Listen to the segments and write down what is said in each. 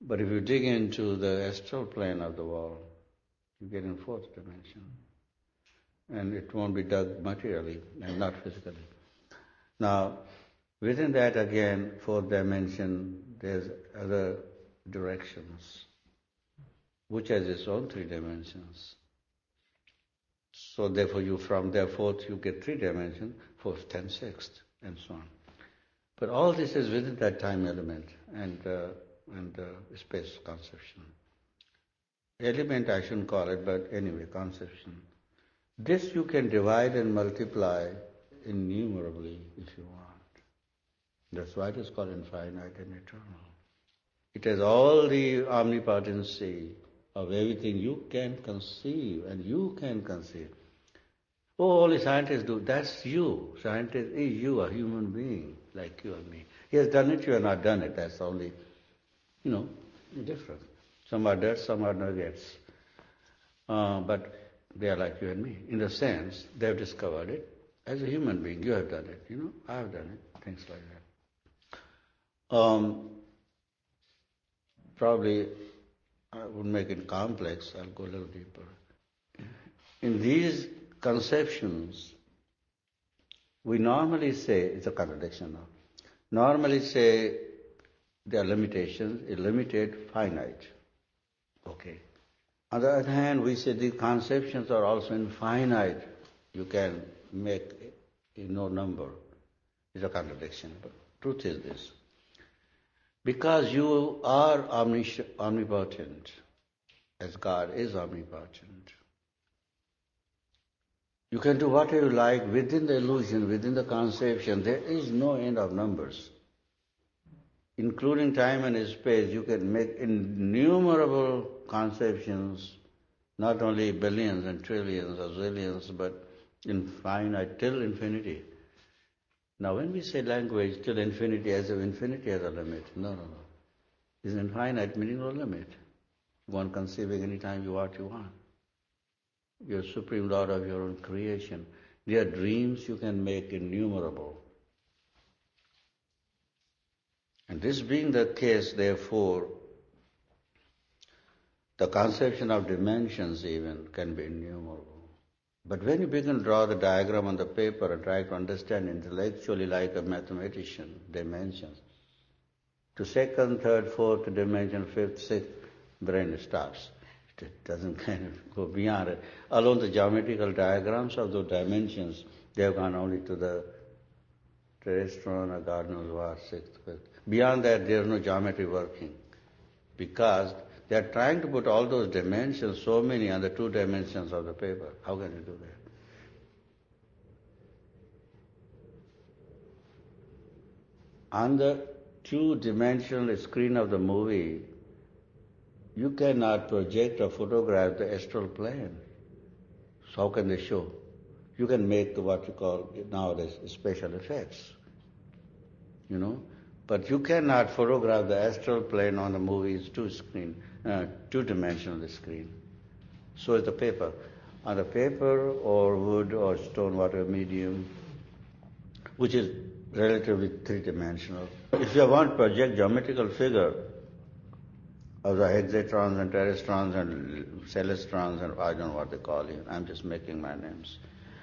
But if you dig into the astral plane of the world, you get in fourth dimension. And it won't be dug materially and not physically. Now, within that again, fourth dimension, there's other directions, which has its own three dimensions. So therefore from there fourth you get three dimensions, fourth, 10th, sixth, and so on. But all this is within that time element and space conception. Element I shouldn't call it, but anyway, conception. This you can divide and multiply innumerably if you want. That's why it is called infinite and eternal. It has all the omnipotency of everything you can conceive and you can conceive. Oh, only scientists do. That's you. Scientist is you, a human being, like you and me. He has done it, you have not done it. That's only, different. Some are dirt, some are nuggets. But they are like you and me. In the sense, they have discovered it. As a human being, you have done it, I have done it, things like that. Probably, I would make it complex, I'll go a little deeper. In these conceptions, we normally say, it's a contradiction now, normally say there are limitations, limited, finite. Okay. On the other hand, we say the conceptions are also infinite. You can make no number. It's a contradiction. But truth is this. Because you are omnipotent, as God is omnipotent, you can do whatever you like within the illusion, within the conception. There is no end of numbers. Including time and space, you can make innumerable conceptions, not only billions and trillions or zillions, but infinite, till infinity. Now when we say language till infinity, as if infinity has a limit, no. It's infinite, meaning no limit. You want conceiving any time you want. You're supreme lord of your own creation. Their dreams you can make innumerable. And this being the case, therefore, the conception of dimensions even can be innumerable. But when you begin to draw the diagram on the paper and try to understand intellectually like a mathematician, dimensions, to second, third, fourth dimension, fifth, sixth, brain stops. It doesn't kind of go beyond it. Alone the geometrical diagrams of those dimensions, they have gone only to the terrestrial or God knows what, sixth, fifth. Beyond that, there is no geometry working. Because they are trying to put all those dimensions, so many, on the two dimensions of the paper. How can you do that? On the two-dimensional screen of the movie, you cannot project or photograph the astral plane. So how can they show? You can make what you call nowadays special effects, But you cannot photograph the astral plane on the movie's two-dimensional screen. So is the paper. On the paper or wood or stone, whatever medium, which is relatively three-dimensional. If you want to project geometrical figure of the hexatrons and terrestrons and celestrons and I don't know what they call it, I'm just making my names.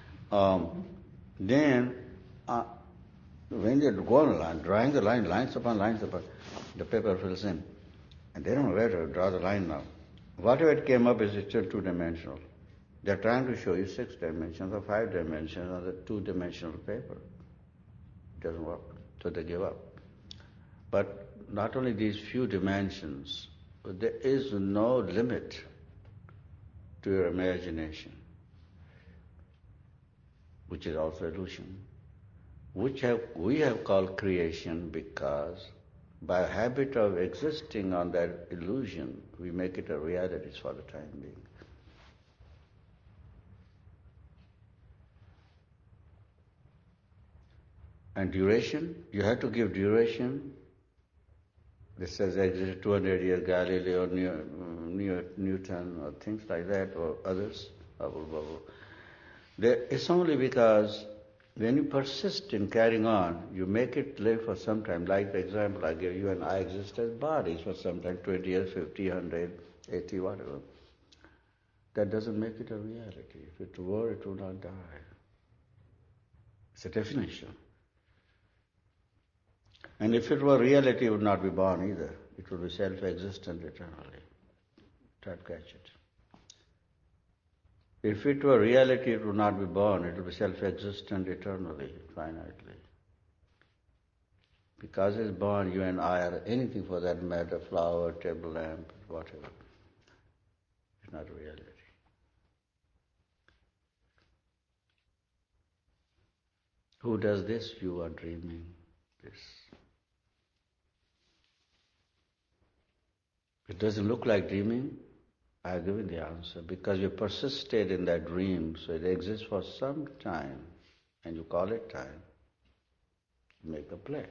Then when you go on a line, drawing the line, lines upon, the paper fills in. And they don't know where to draw the line now. Whatever it came up is still two-dimensional. They're trying to show you 6 dimensions or 5 dimensions on the two-dimensional paper. It doesn't work, so they give up. But not only these few dimensions, but there is no limit to your imagination, which is also illusion, which we have called creation because by habit of existing on that illusion, we make it a reality for the time being. And duration, you have to give duration. This says existed 200 years, Galileo, Newton, or things like that, or others. It's only because When you persist in carrying on, you make it live for some time. Like the example I gave you, and I exist as bodies for some time, 20 years, 50, 100, 80, whatever. That doesn't make it a reality. If it were, it would not die. It's a definition. And if it were reality, it would not be born either. It would be self-existent eternally. Don't catch it. If it were reality, it would not be born. It would be self-existent eternally, finitely. Because it's born, you and I are anything for that matter, flower, table lamp, whatever. It's not reality. Who does this? You are dreaming this. It doesn't look like dreaming. I have given the answer. Because you persisted in that dream, so it exists for some time, and you call it time. You make a play.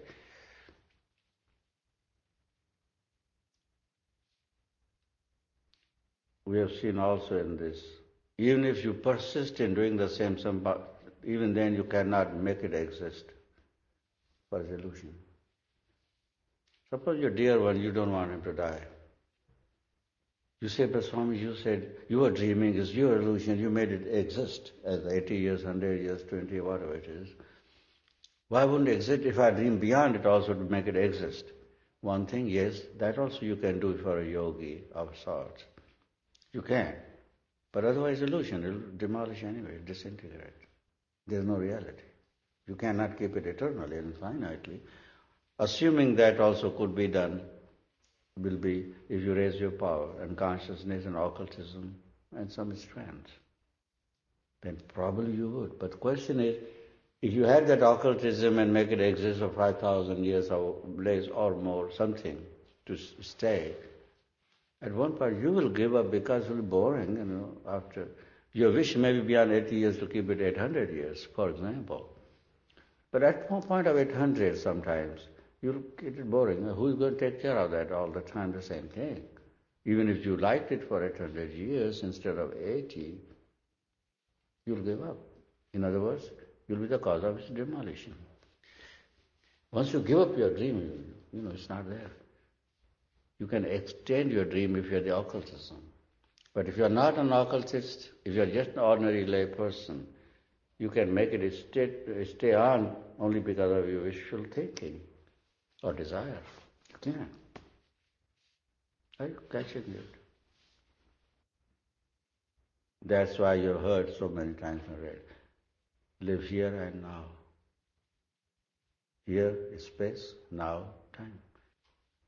We have seen also in this, even if you persist in doing the same, even then you cannot make it exist for its illusion. Suppose your dear one, you don't want him to die. You say, but Swami, you said you are dreaming, it's your illusion, you made it exist as 80 years, 100 years, 20, whatever it is. Why wouldn't it exist if I dream beyond it also to make it exist? One thing, yes, that also you can do for a yogi of sorts. You can. But otherwise illusion, it will demolish anyway, disintegrate. There is no reality. You cannot keep it eternally and finitely. Assuming that also could be done will be if you raise your power and consciousness and occultism and some strength. Then probably you would. But the question is, if you have that occultism and make it exist for 5,000 years or days or more, something to stay, at one point you will give up because it will be boring, after. Your wish may be beyond 80 years to keep it 800 years, for example. But at one point of 800 sometimes, you'll get it boring. Who's going to take care of that all the time, the same thing? Even if you liked it for 800 years instead of 80, you'll give up. In other words, you'll be the cause of its demolition. Once you give up your dream, it's not there. You can extend your dream if you're the occultism. But if you're not an occultist, if you're just an ordinary lay person, you can make it stay on only because of your wishful thinking or desire. You can. Are you catching it? That's why you've heard so many times and read, live here and now. Here is space, now time.